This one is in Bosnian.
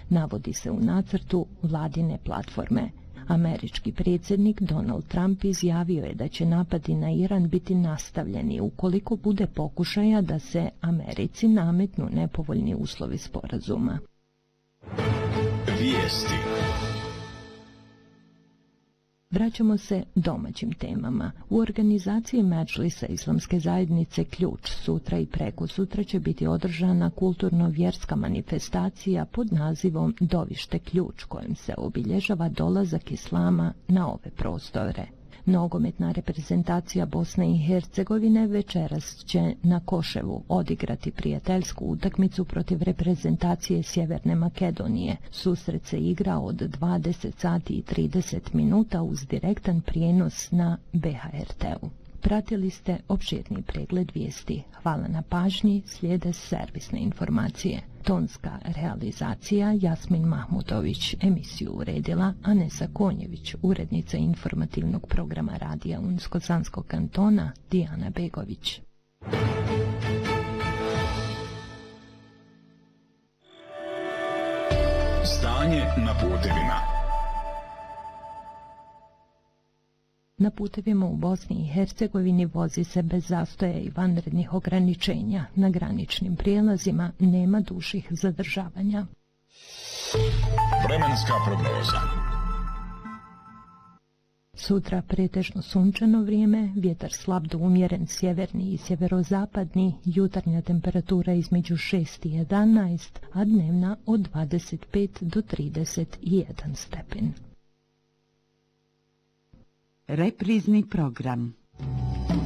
navodi se u nacrtu vladine platforme. Američki predsjednik Donald Trump izjavio je da će napadi na Iran biti nastavljeni ukoliko bude pokušaja da se Americi nametnu nepovoljni uslovi sporazuma. Vijesti. Vraćamo se domaćim temama. U organizaciji Medžlisa Islamske zajednice Ključ sutra i prekosutra će biti održana kulturno-vjerska manifestacija pod nazivom Dovište Ključ, kojim se obilježava dolazak islama na ove prostore. Nogometna reprezentacija Bosne i Hercegovine večeras će na Koševu odigrati prijateljsku utakmicu protiv reprezentacije Sjeverne Makedonije. Susret se igra od 20 sati i 30 minuta uz direktan prijenos na BHRT-u. Pratili ste opširni pregled vijesti. Hvala na pažnji, slijede servisne informacije. Tonska realizacija Jasmin Mahmutović, emisiju uredila Anesa Konjević, urednica informativnog programa radija Unsko-Sanskog kantona Dijana Begović. Stanje na putevima. Na putevima u Bosni i Hercegovini vozi se bez zastoja i vanrednih ograničenja. Na graničnim prijelazima nema dužih zadržavanja. Vremenska prognoza. Sutra pretežno sunčano vrijeme, vjetar slab do umjeren sjeverni i sjeverozapadni, jutarnja temperatura između 6 i 11, a dnevna od 25 do 31 stepen. Reprizni program.